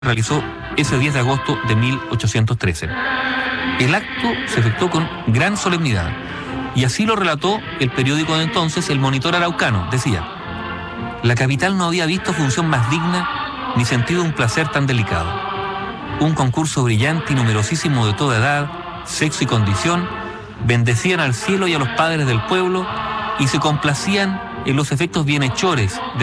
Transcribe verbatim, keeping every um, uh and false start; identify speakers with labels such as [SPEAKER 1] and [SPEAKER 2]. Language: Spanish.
[SPEAKER 1] realizó ese diez de agosto de mil ochocientos trece. El acto se efectuó con gran solemnidad y así lo relató el periódico de entonces, El Monitor Araucano. Decía: la capital no había visto función más digna ni sentido un placer tan delicado. Un concurso brillante y numerosísimo de toda edad, sexo y condición bendecían al cielo y a los padres del pueblo y se complacían en los efectos bienhechores de